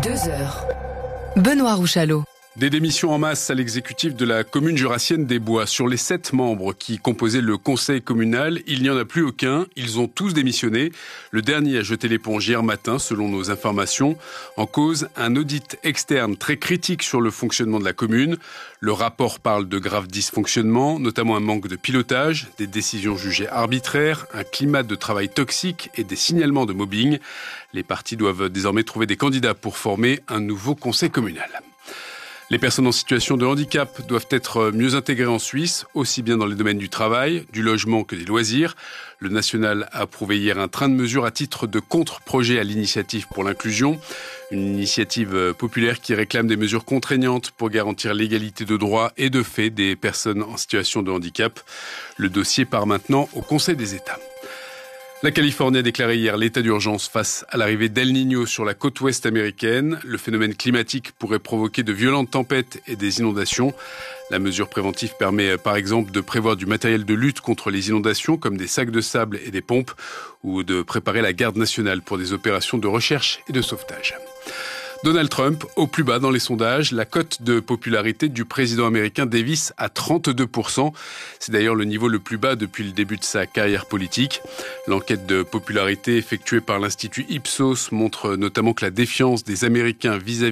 2 heures. Benoît Rouchalot. Des démissions en masse à l'exécutif de la commune jurassienne des Bois. Sur les 7 membres qui composaient le conseil communal, il n'y en a plus aucun. Ils ont tous démissionné. Le dernier a jeté l'éponge hier matin, selon nos informations. En cause, un audit externe très critique sur le fonctionnement de la commune. Le rapport parle de graves dysfonctionnements, notamment un manque de pilotage, des décisions jugées arbitraires, un climat de travail toxique et des signalements de mobbing. Les partis doivent désormais trouver des candidats pour former un nouveau conseil communal. Les personnes en situation de handicap doivent être mieux intégrées en Suisse, aussi bien dans les domaines du travail, du logement que des loisirs. Le National a approuvé hier un train de mesures à titre de contre-projet à l'initiative pour l'inclusion. Une initiative populaire qui réclame des mesures contraignantes pour garantir l'égalité de droits et de fait des personnes en situation de handicap. Le dossier part maintenant au Conseil des États. La Californie a déclaré hier l'état d'urgence face à l'arrivée d'El Niño sur la côte ouest américaine. Le phénomène climatique pourrait provoquer de violentes tempêtes et des inondations. La mesure préventive permet par exemple de prévoir du matériel de lutte contre les inondations comme des sacs de sable et des pompes ou de préparer la garde nationale pour des opérations de recherche et de sauvetage. Donald Trump, au plus bas dans les sondages, la cote de popularité du président américain dévisse à 32%. C'est d'ailleurs le niveau le plus bas depuis le début de sa carrière politique. L'enquête de popularité effectuée par l'Institut Ipsos montre notamment que la défiance des Américains vis-à-vis